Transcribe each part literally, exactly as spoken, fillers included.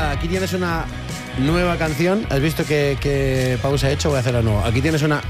nada, aquí tienes una nueva canción. ¿Has visto qué, qué pausa he hecho? Voy a hacerla nueva. Aquí tienes una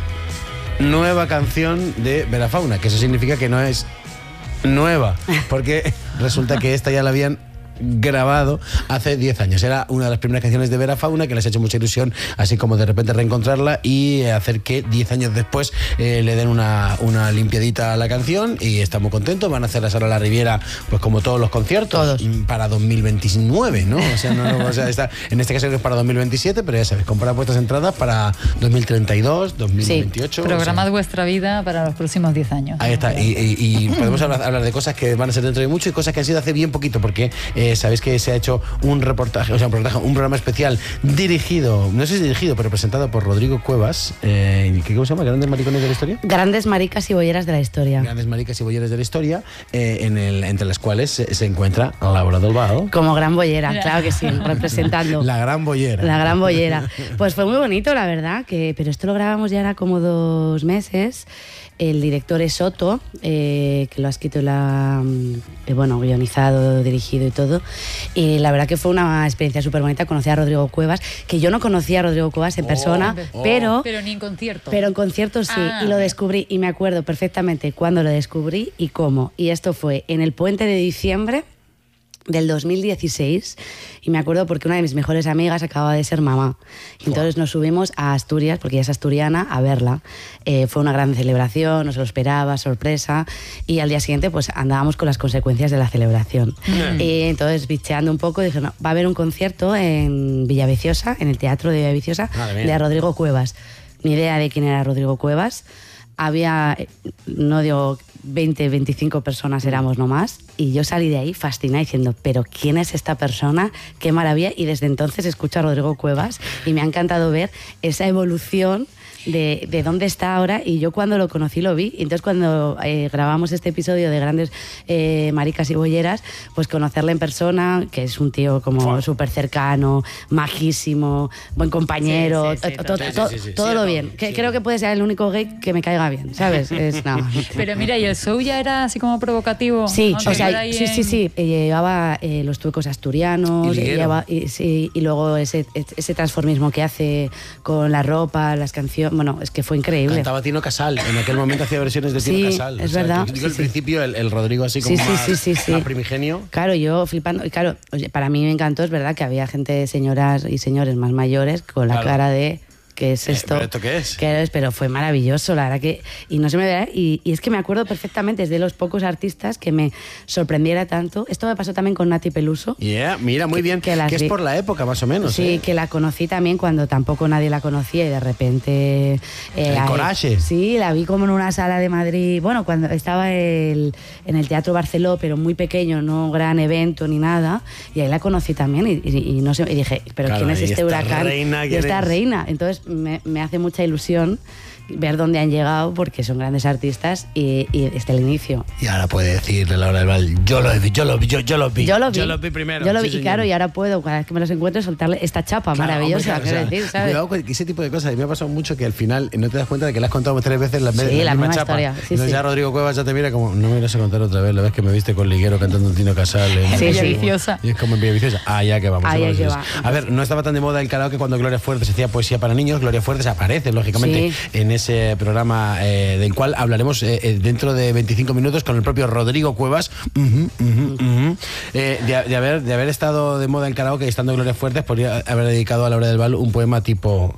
nueva canción de Verafauna, que eso significa que no es nueva, porque resulta que esta ya la habían grabado hace diez años. Era una de las primeras canciones de Verafauna que les ha hecho mucha ilusión, así como de repente reencontrarla y hacer que diez años después eh, le den una, una limpiadita a la canción, y está muy contento. Van a hacer la Sala La Riviera, pues como todos los conciertos, todos. para dos mil veintinueve, ¿no? O sea, no, no o sea, está, en este caso es para dos mil veintisiete, pero ya sabes, comprar vuestras entradas para dos mil treinta y dos, dos mil veintiocho. Sí, programad o sea, vuestra vida para los próximos diez años. Ahí está, y, y, y podemos hablar, hablar de cosas que van a ser dentro de mucho y cosas que han sido hace bien poquito, porque eh, sabéis que se ha hecho un reportaje, o sea, un reportaje, un programa especial dirigido, no sé si dirigido, pero presentado por Rodrigo Cuevas, eh, ¿cómo se llama? ¿Grandes maricones de la historia? Grandes maricas y bolleras de la historia. Grandes maricas y bolleras de la historia, eh, en el, entre las cuales se, se encuentra Laura Dolbao. Como gran bollera, claro que sí, representando. La gran bollera. La gran bollera. Pues fue muy bonito, la verdad, que, pero esto lo grabamos ya era como dos meses. El director es Soto, eh, que lo ha escrito, la, eh, bueno, guionizado, dirigido y todo. Y la verdad que fue una experiencia súper bonita. Conocí a Rodrigo Cuevas, que yo no conocía a Rodrigo Cuevas en oh, persona, oh. pero... Pero ni en concierto. Pero en conciertos sí, ah, y lo descubrí, y me acuerdo perfectamente cuándo lo descubrí y cómo. Y esto fue en el puente de diciembre del dos mil dieciséis, y me acuerdo porque una de mis mejores amigas acababa de ser mamá. Y entonces nos subimos a Asturias, porque ella es asturiana, a verla. Eh, fue una gran celebración, no se lo esperaba, sorpresa, y al día siguiente pues andábamos con las consecuencias de la celebración. Mm. Y entonces, bicheando un poco, dije, no, va a haber un concierto en Villaviciosa, en el Teatro de Villaviciosa, de Rodrigo Cuevas. Ni idea de quién era Rodrigo Cuevas. Había, no digo veinte, veinticinco personas éramos nomás, y yo salí de ahí fascinada diciendo, pero ¿quién es esta persona? ¡Qué maravilla! Y desde entonces escucho a Rodrigo Cuevas y me ha encantado ver esa evolución de, de dónde está ahora. Y yo cuando lo conocí lo vi, y entonces cuando eh, grabamos este episodio de Grandes eh, Maricas y Bolleras, pues conocerle en persona, que es un tío como súper cercano, majísimo, buen compañero, sí, sí, sí, to, to, to, to, sí, sí, sí, todo sí, lo bien, que, sí. Creo que puede ser el único gay que me caiga bien, ¿sabes? Es, no. Pero mira, ¿y el show ya era así como provocativo? Sí, o sea, sí, sí, sí, llevaba eh, los tuecos asturianos, y, llevaba, y, sí, y luego ese, ese transformismo que hace con la ropa, las canciones. Bueno, es que fue increíble. Cantaba Tino Casal, en aquel momento hacía versiones de Tino sí, Casal. es o sea, verdad. Yo digo sí, al sí. principio el, el Rodrigo así como sí, más, sí, sí, sí. más primigenio. Claro, yo flipando. Y claro, oye, para mí me encantó, es verdad que había gente, señoras y señores más mayores, con la claro. cara de... ¿Qué es esto? ¿Pero esto qué es? ¿Qué es? Pero fue maravilloso, la verdad que... Y no se me verá, y, y es que me acuerdo perfectamente, es de los pocos artistas que me sorprendiera tanto. Esto me pasó también con Nati Peluso. Yeah, mira, muy que, bien. Que, que es por la época, más o menos. Sí, ¿eh? que la conocí también cuando tampoco nadie la conocía, y de repente... Eh, el coraje. Sí, la vi como en una sala de Madrid. Bueno, cuando estaba el, en el Teatro Barceló, pero muy pequeño, no gran evento ni nada. Y ahí la conocí también, y, y, y no sé, y dije, ¿pero claro, quién es este huracán? Reina, y esta es? reina. Entonces me, me hace mucha ilusión ver dónde han llegado, porque son grandes artistas, y, y desde el inicio. Y ahora puede decirle Laura del Val, yo lo vi, yo lo vi, yo, yo lo vi. Yo lo vi. Yo lo vi primero. Yo lo vi, sí, y claro, y ahora puedo, cada vez que me los encuentro, soltarle esta chapa claro, maravillosa, hombre, claro, quiero decir, ¿sabes? Cuidado con ese tipo de cosas. Y me ha pasado mucho que al final no te das cuenta de que le has contado tres veces la, sí, la, la misma, misma chapa. Historia. Sí, Entonces sí. ya Rodrigo Cuevas ya te mira como, no me irás a contar otra vez, la vez que me viste con Liguero cantando un Tino Casal. En sí, sí. Viciosa. Y es como en Villaviciosa. Ah, ya que vamos. Ah, ya que va. A ver, no estaba tan de moda el karaoke cuando Gloria Fuertes hacía poesía para niños. Gloria Fuertes aparece, lógicamente, sí. en ese programa eh, del cual hablaremos eh, dentro de veinticinco minutos con el propio Rodrigo Cuevas. Uh -huh, uh -huh, uh -huh. Eh, de, de, haber, de haber estado de moda el karaoke y estando Gloria Fuertes, podría haber dedicado a Laura del Val un poema tipo: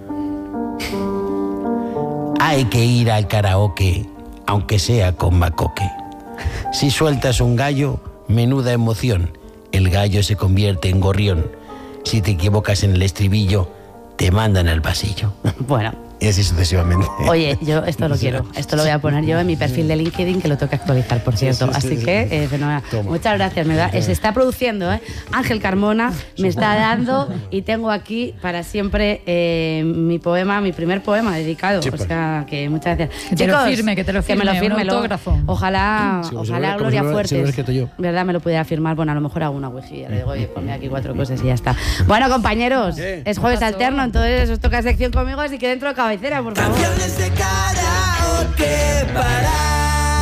hay que ir al karaoke, aunque sea con macoque. Si sueltas un gallo, menuda emoción, el gallo se convierte en gorrión. Si te equivocas en el estribillo, te mandan al pasillo. Bueno. Y así sucesivamente. Oye, yo esto lo quiero. Esto lo voy a poner yo en mi perfil de LinkedIn, que lo tengo que actualizar, por cierto. Sí, sí, así sí, que, sí. Eh, fenomenal. Muchas gracias. Me da, se está produciendo, ¿eh? Ángel Carmona me está dando, y tengo aquí para siempre eh, mi poema, mi primer poema dedicado. Sí, o sea, que muchas gracias. Que te Chicos, lo firme, que te lo firme. Que me lo firme. Un autógrafo. Ojalá, sí, ojalá si Gloria si Fuertes, si ¿verdad? Me lo pudiera firmar. Bueno, a lo mejor hago una wejilla. Le digo, oye, ponme aquí cuatro cosas y ya está. Bueno, compañeros, ¿qué? Es jueves alterno, entonces os toca sección conmigo, así que dentro cabecera, por favor. De karaoke para. Y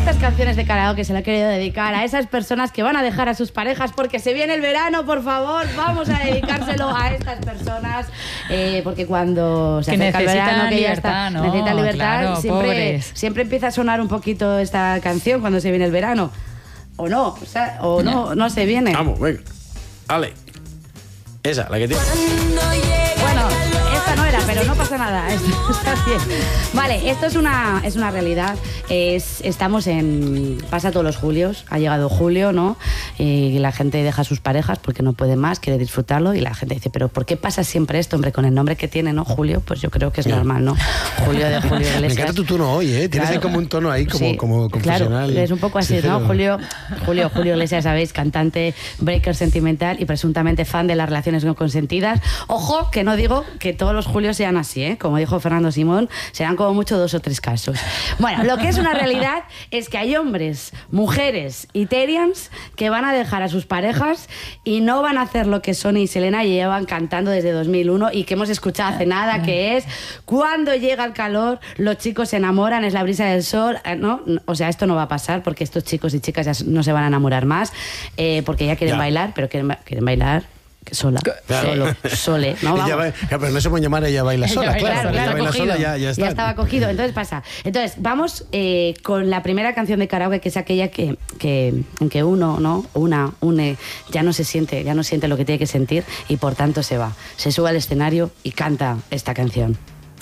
estas canciones de karaoke se la he querido dedicar a esas personas que van a dejar a sus parejas porque se viene el verano, por favor, vamos a dedicárselo a estas personas, eh, porque cuando se que acerca el verano, que ya libertad, está, ¿no? necesitan libertad, Claro, siempre, pobres. siempre empieza a sonar un poquito esta canción cuando se viene el verano. O no, o, sea, o no, no se viene. Vamos, venga. Ale. Esa, la que tiene. Bueno, esta no era, pero no pasa nada. Esto está bien. Vale, esto es una, es una realidad. Es, estamos en... Pasa todos los julios. Ha llegado julio, ¿no? Y la gente deja a sus parejas porque no puede más, quiere disfrutarlo. Y la gente dice, ¿pero por qué pasa siempre esto, hombre? Con el nombre que tiene, ¿no? Julio, pues yo creo que es normal, ¿no? Julio de Julio Iglesias. Me encanta tu tono hoy, ¿eh? Tienes Claro. ahí como un tono ahí como, Sí, como confesional. Claro, es un poco así, sincero. ¿no? Julio, Julio, Julio Iglesias, sabéis, cantante, breaker sentimental y presuntamente fan de las relaciones no consentidas. Ojo, que no digo que todos los Julios sean así, ¿eh? Como dijo Fernando Simón, serán como mucho dos o tres casos. Bueno, lo que es una realidad es que hay hombres, mujeres y terians que van a dejar a sus parejas y no van a hacer lo que Sony y Selena llevan cantando desde dos mil uno y que hemos escuchado hace nada, que es cuando llega el calor, los chicos se enamoran, es la brisa del sol, ¿no? O sea, esto no va a pasar porque estos chicos y chicas ya no se van a enamorar más, eh, porque ya quieren Ya. bailar, pero quieren, ba- quieren bailar sola, Claro. solo, sole, ¿no? Ella Vamos. ba- claro, pero no se puede llamar ella baila sola, baila claro. Claro, Ella claro, baila cogido. sola, ya, ya está. Ya estaba cogido, entonces pasa. Entonces, vamos eh, con la primera canción de karaoke, que es aquella que, que, en que uno, ¿no? Una, une, ya no se siente, ya no siente lo que tiene que sentir y por tanto se va. Se sube al escenario y canta esta canción.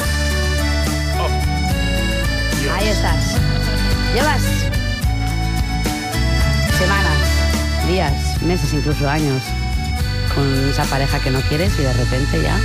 Ahí estás. Llevas semanas, días, meses, incluso años con esa pareja que no quieres y de repente ya